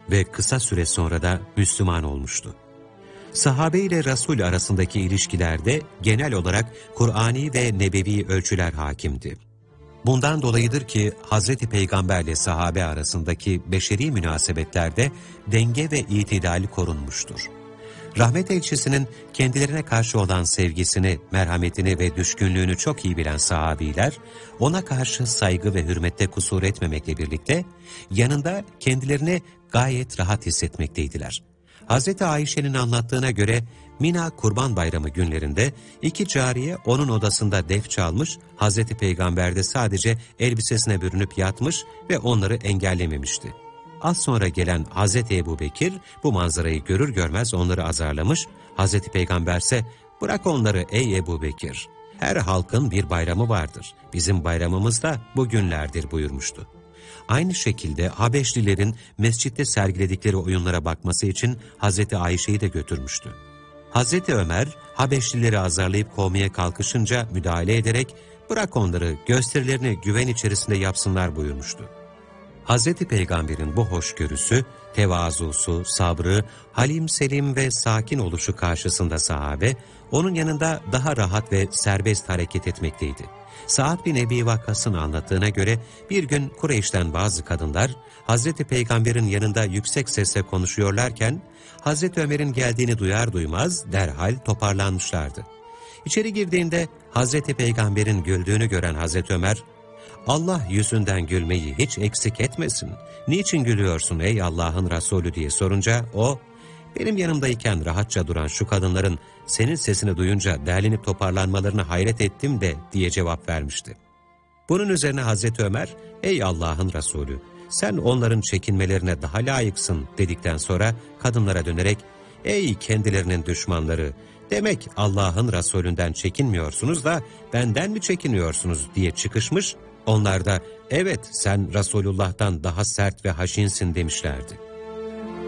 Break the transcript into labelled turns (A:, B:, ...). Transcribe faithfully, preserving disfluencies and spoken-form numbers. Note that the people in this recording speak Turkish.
A: ve kısa süre sonra da Müslüman olmuştu. Sahabe ile Resul arasındaki ilişkilerde genel olarak Kur'ani ve nebevi ölçüler hakimdi. Bundan dolayıdır ki Hazreti Peygamber ile sahabe arasındaki beşeri münasebetlerde denge ve itidal korunmuştur. Rahmet elçisinin kendilerine karşı olan sevgisini, merhametini ve düşkünlüğünü çok iyi bilen sahabiler, ona karşı saygı ve hürmette kusur etmemekle birlikte, yanında kendilerini gayet rahat hissetmekteydiler. Hazreti Ayşe'nin anlattığına göre, Mina Kurban Bayramı günlerinde iki cariye onun odasında def çalmış, Hazreti Peygamber de sadece elbisesine bürünüp yatmış ve onları engellememişti. Az sonra gelen Hazreti Ebubekir bu manzarayı görür görmez onları azarlamış, Hazreti Peygamber ise "Bırak onları ey Ebubekir, her halkın bir bayramı vardır, bizim bayramımız da bu günlerdir" buyurmuştu. Aynı şekilde Habeşlilerin mescitte sergiledikleri oyunlara bakması için Hazreti Ayşe'yi de götürmüştü. Hazreti Ömer, Habeşlileri azarlayıp kovmaya kalkışınca müdahale ederek "Bırak onları, gösterilerini güven içerisinde yapsınlar" buyurmuştu. Hazreti Peygamber'in bu hoşgörüsü, tevazusu, sabrı, halim selim ve sakin oluşu karşısında sahabe, onun yanında daha rahat ve serbest hareket etmekteydi. Sa'd bin Ebi Vakkas'ın anlattığına göre bir gün Kureyş'ten bazı kadınlar Hazreti Peygamber'in yanında yüksek sesle konuşuyorlarken Hazreti Ömer'in geldiğini duyar duymaz derhal toparlanmışlardı. İçeri girdiğinde Hazreti Peygamber'in güldüğünü gören Hazreti Ömer, "Allah yüzünden gülmeyi hiç eksik etmesin. Niçin gülüyorsun ey Allah'ın Resulü?" diye sorunca o, "Benim yanımdayken rahatça duran şu kadınların senin sesini duyunca derlenip toparlanmalarına hayret ettim de" diye cevap vermişti. Bunun üzerine Hazreti Ömer, "Ey Allah'ın Resulü, sen onların çekinmelerine daha layıksın" dedikten sonra kadınlara dönerek, "Ey kendilerinin düşmanları, demek Allah'ın Resulünden çekinmiyorsunuz da benden mi çekiniyorsunuz?" diye çıkışmış, onlar da "Evet, sen Resulullah'tan daha sert ve haşinsin" demişlerdi.